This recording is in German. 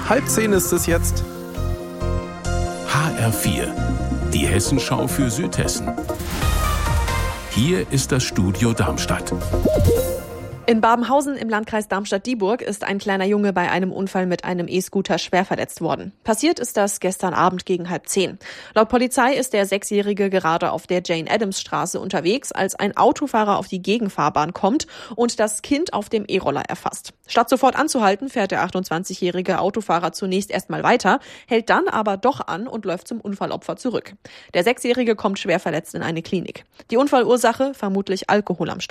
9:30 ist es jetzt. HR4, die Hessenschau für Südhessen. Hier ist das Studio Darmstadt. In Babenhausen im Landkreis Darmstadt-Dieburg ist ein kleiner Junge bei einem Unfall mit einem E-Scooter schwer verletzt worden. Passiert ist das gestern Abend gegen 9:30. Laut Polizei ist der 6-Jährige gerade auf der Jane-Adams-Straße unterwegs, als ein Autofahrer auf die Gegenfahrbahn kommt und das Kind auf dem E-Roller erfasst. Statt sofort anzuhalten, fährt der 28-jährige Autofahrer zunächst erstmal weiter, hält dann aber doch an und läuft zum Unfallopfer zurück. Der 6-Jährige kommt schwer verletzt in eine Klinik. Die Unfallursache vermutlich Alkohol am Steuer.